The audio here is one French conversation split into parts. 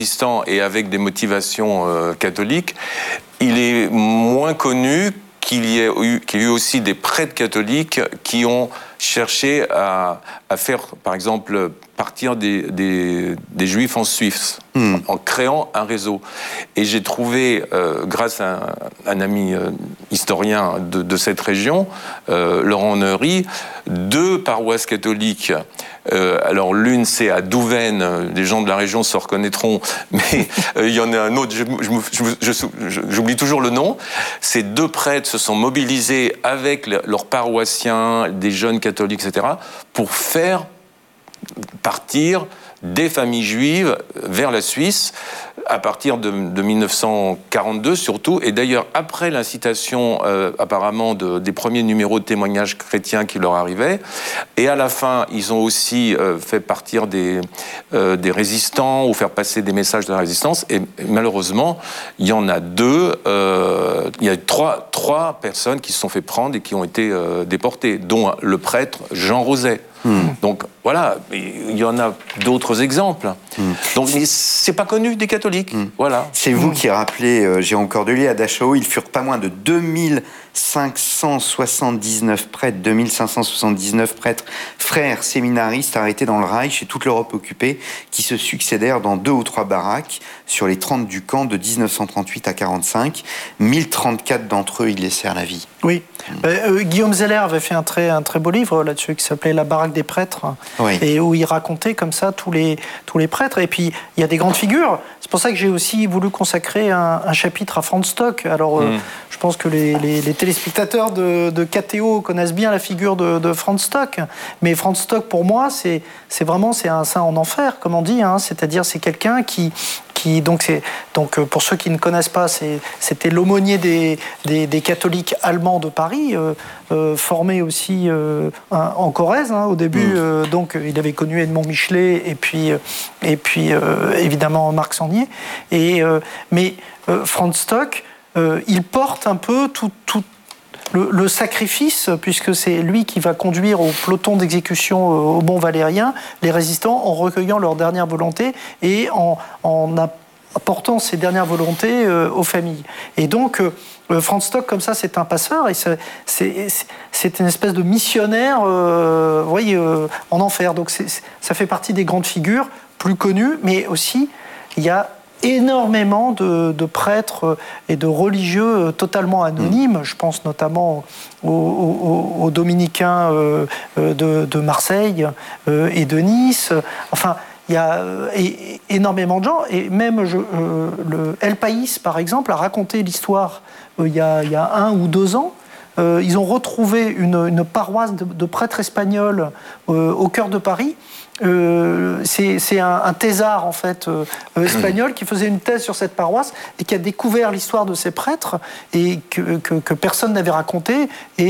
et avec des motivations catholiques, il est moins connu qu'il y ait eu aussi des prêtres catholiques qui ont cherché à faire, par exemple, partir des Juifs en Suisse, en créant un réseau. Et j'ai trouvé, grâce à un ami historien de cette région, Laurent Neury, 2 paroisses catholiques. Alors l'une c'est à Douvaine, les gens de la région se reconnaîtront, mais il y en a un autre, j'oublie toujours le nom. Ces 2 prêtres se sont mobilisés avec leurs paroissiens, des jeunes catholiques, etc., pour faire partir des familles juives vers la Suisse à partir de 1942 surtout, et d'ailleurs après l'incitation apparemment des premiers numéros de témoignages chrétiens qui leur arrivaient, et à la fin ils ont aussi fait partir des résistants ou faire passer des messages de la résistance, et malheureusement il y en a 2, il y a 3 personnes qui se sont fait prendre et qui ont été déportées, dont le prêtre Jean Roset. Donc voilà, il y en a d'autres exemples. Donc mais c'est pas connu des catholiques. Voilà. C'est vous qui rappelez, Jérôme Cordelier, à Dachau, ils furent pas moins de 2579 prêtres, frères séminaristes arrêtés dans le Reich et toute l'Europe occupée, qui se succédèrent dans 2 ou 3 baraques sur les 30 du camp de 1938 à 45. 1034 d'entre eux y laissèrent la vie. Oui. Guillaume Zeller avait fait un très beau livre là-dessus qui s'appelait La baraque des prêtres, oui. Et où il racontait comme ça tous les prêtres. Et puis il y a des grandes figures. C'est pour ça que j'ai aussi voulu consacrer un chapitre à Franz Stock. Alors je pense que les téléspectateurs de KTO connaissent bien la figure de Franz Stock. Mais Franz Stock, pour moi, c'est un saint en enfer, comme on dit. C'est-à-dire c'est quelqu'un qui donc pour ceux qui ne connaissent pas, c'était l'aumônier des catholiques allemands de Paris, formé aussi en Corrèze au début. Donc il avait connu Edmond Michelet et puis évidemment Marc Sangnier. Mais Franz Stock, il porte un peu tout le sacrifice, puisque c'est lui qui va conduire au peloton d'exécution au Mont Valérien les résistants en recueillant leur dernière volonté et en apportant ces dernières volontés aux familles. Et donc, Franz Stock, comme ça, c'est un passeur, et c'est une espèce de missionnaire en enfer. Donc ça fait partie des grandes figures plus connues, mais aussi, il y a énormément de prêtres et de religieux totalement anonymes. Je pense notamment aux dominicains de Marseille et de Nice. Enfin, il y a énormément de gens. Et même le El País, par exemple, a raconté l'histoire il y a 1 ou 2 ans. Ils ont retrouvé une paroisse de prêtres espagnols au cœur de Paris. C'est un thésard en fait espagnol qui faisait une thèse sur cette paroisse et qui a découvert l'histoire de ces prêtres et que personne n'avait raconté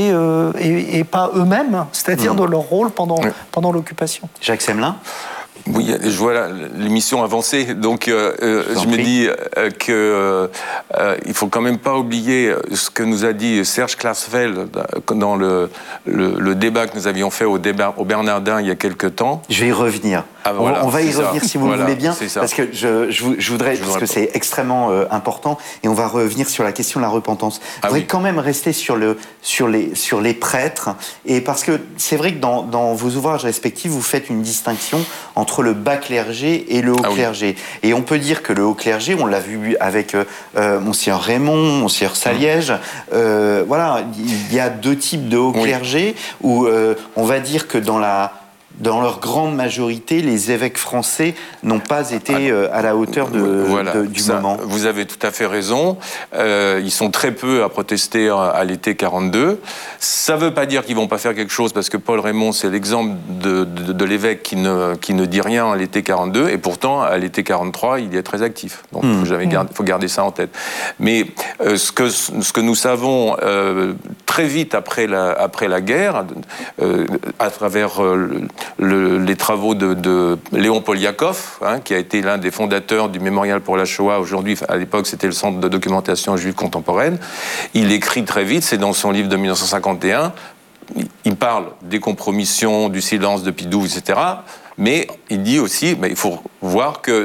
et pas eux-mêmes, c'est-à-dire de leur rôle pendant l'occupation. Jacques Semelin. Oui, je vois l'émission avancer, donc je me dis qu'il faut quand même pas oublier ce que nous a dit Serge Klarsfeld dans le débat que nous avions fait au Bernardin il y a quelque temps. Je vais y revenir. Ah, voilà, on va y revenir si vous le voulez bien, parce que je voudrais, parce que c'est extrêmement important, et on va revenir sur la question de la repentance. Je voudrais quand même rester sur les prêtres, et parce que c'est vrai que dans vos ouvrages respectifs, vous faites une distinction entre le bas clergé et le haut clergé. Et on peut dire que le haut clergé, on l'a vu avec Monseigneur Raymond, Monseigneur Saliège, voilà, il y a 2 types de haut clergé, où on va dire que dans leur grande majorité, les évêques français n'ont pas été à la hauteur du moment. Vous avez tout à fait raison. Ils sont très peu à protester à l'été 42. Ça ne veut pas dire qu'ils ne vont pas faire quelque chose, parce que Paul Raymond, c'est l'exemple de l'évêque qui ne dit rien à l'été 42, et pourtant, à l'été 43, il est très actif. Donc, il faut garder ça en tête. Mais ce que nous savons très vite après la guerre, à travers les travaux de Léon Poliakov, qui a été l'un des fondateurs du Mémorial pour la Shoah. Aujourd'hui, à l'époque, c'était le Centre de documentation juive contemporaine. Il écrit très vite, c'est dans son livre de 1951, il parle des compromissions, du silence de Pidoux, etc. Mais il dit aussi, il faut voir que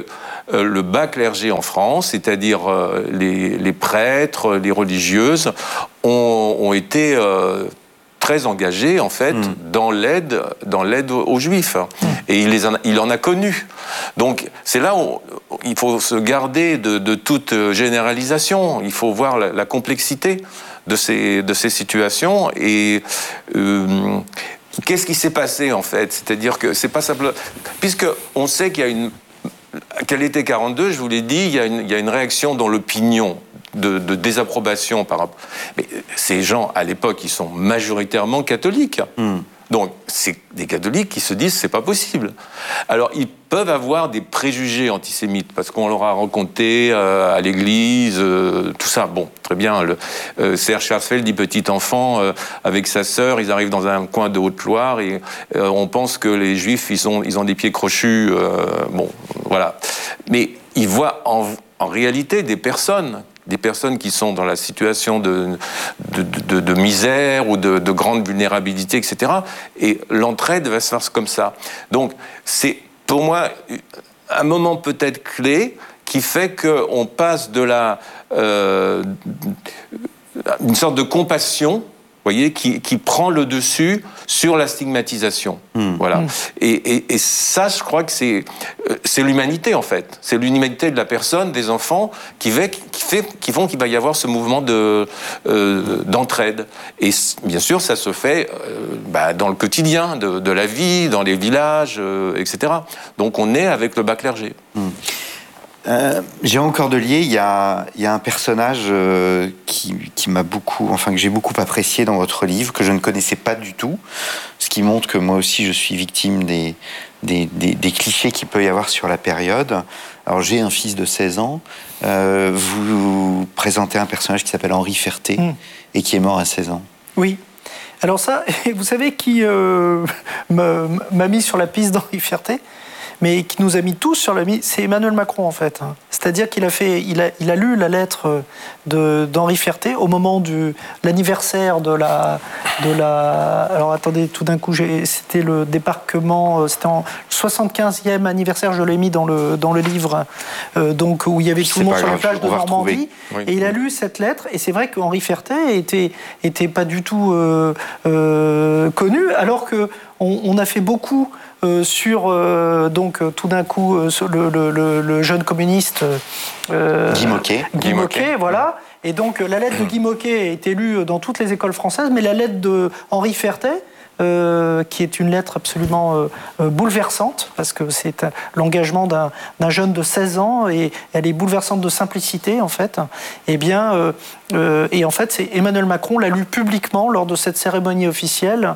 le bas clergé en France, c'est-à-dire les prêtres, les religieuses, ont été très engagés en fait dans l'aide aux Juifs, et il en a connu. Donc c'est là où il faut se garder de toute généralisation. Il faut voir la complexité de ces situations. Et qu'est-ce qui s'est passé en fait? C'est-à-dire que c'est pas simplement, puisque on sait qu'il y a qu'à l'été 42, je vous l'ai dit, il y a une réaction dans l'opinion de désapprobation par rapport. Mais ces gens, à l'époque, ils sont majoritairement catholiques. Donc, c'est des catholiques qui se disent c'est pas possible. Alors, ils peuvent avoir des préjugés antisémites parce qu'on leur a raconté à l'église tout ça. Bon, très bien. Serge Schwarzfeld dit petit enfant avec sa sœur, ils arrivent dans un coin de Haute-Loire et on pense que les Juifs ils ont des pieds crochus. Bon, voilà. Mais ils voient en réalité des personnes qui sont dans la situation de misère ou de grande vulnérabilité, etc. Et l'entraide va se faire comme ça. Donc, c'est pour moi un moment peut-être clé qui fait qu'on passe de une sorte de compassion, vous voyez, qui prend le dessus sur la stigmatisation. Voilà. Et ça, je crois que c'est l'humanité, en fait. C'est l'humanité de la personne, des enfants, qui font qu'il va y avoir ce mouvement d'entraide. Et bien sûr, ça se fait dans le quotidien de la vie, dans les villages, etc. Donc on est avec le bas clergé. J'ai encore de lier. Il y a un personnage qui m'a beaucoup, enfin que j'ai beaucoup apprécié dans votre livre, que je ne connaissais pas du tout, ce qui montre que moi aussi je suis victime des clichés qu'il peut y avoir sur la période. Alors j'ai un fils de 16 ans. Vous présentez un personnage qui s'appelle Henri Ferté et qui est mort à 16 ans. Oui. Alors ça, vous savez qui m'a mis sur la piste d'Henri Ferté, mais qui nous a mis tous sur la mise, c'est Emmanuel Macron en fait. C'est-à-dire qu'il a lu la lettre d'Henri Ferté au moment de l'anniversaire de la. Alors attendez, tout d'un coup, c'était le débarquement, c'était en 75e anniversaire, je l'ai mis dans le livre, donc où il y avait tout le monde sur la plage de Normandie. Oui. Et il a lu cette lettre, et c'est vrai qu'Henri Ferté était pas du tout connu, alors que on a fait beaucoup. Sur donc tout d'un coup le jeune communiste Guy Môquet, voilà. Et donc la lettre de Guy Môquet est lue dans toutes les écoles françaises, mais la lettre de Henri Ferté, qui est une lettre absolument bouleversante, parce que c'est l'engagement d'un jeune de 16 ans, et elle est bouleversante de simplicité, en fait. Et en fait, c'est Emmanuel Macron l'a lu publiquement lors de cette cérémonie officielle,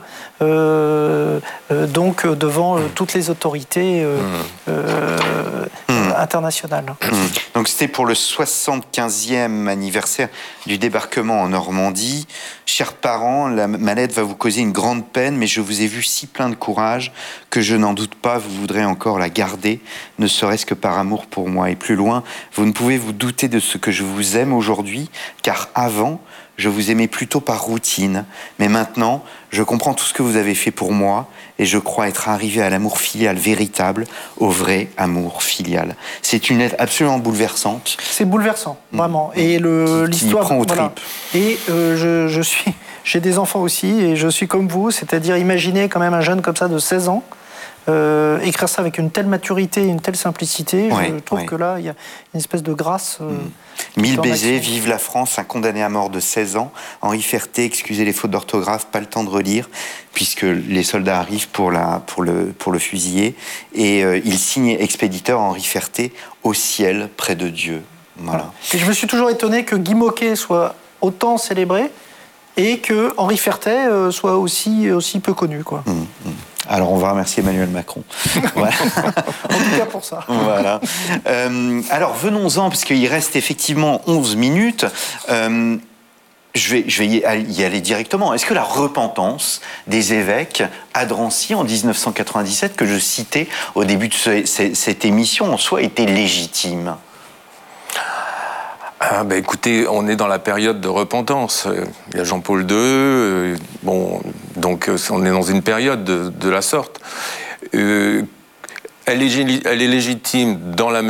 donc devant toutes les autorités internationales. Donc c'était pour le 75e anniversaire du débarquement en Normandie. Chers parents, ma lettre va vous causer une grande peine, mais je vous ai vu si plein de courage que je n'en doute pas, vous voudrez encore la garder, ne serait-ce que par amour pour moi. Et plus loin, vous ne pouvez vous douter de ce que je vous aime aujourd'hui, car avant, je vous aimais plutôt par routine. Mais maintenant, je comprends tout ce que vous avez fait pour moi et je crois être arrivé à l'amour filial véritable, au vrai amour filial. C'est une lettre absolument bouleversante. C'est bouleversant, vraiment. Et l'histoire... Qui prend aux tripes. Et j'ai des enfants aussi et je suis comme vous, c'est-à-dire imaginez quand même un jeune comme ça de 16 ans, écrire ça avec une telle maturité, une telle simplicité, je trouve que là, il y a une espèce de grâce... 1000 baisers, vive la France, un condamné à mort de 16 ans. Henri Ferté, excusez les fautes d'orthographe, pas le temps de relire, puisque les soldats arrivent pour le fusiller. Et il signe expéditeur Henri Ferté au ciel, près de Dieu. Voilà. Et je me suis toujours étonné que Guy Môquet soit autant célébré et que Henri Ferté soit aussi peu connu, quoi. Alors, on va remercier Emmanuel Macron. Voilà. En tout cas pour ça. Voilà. Alors, venons-en, parce qu'il reste effectivement 11 minutes. Je vais y aller directement. Est-ce que la repentance des évêques à Drancy en 1997, que je citais au début de cette émission, en soi, était légitime ? Écoutez, on est dans la période de repentance. Il y a Jean-Paul II, donc on est dans une période de la sorte. Elle est légitime dans la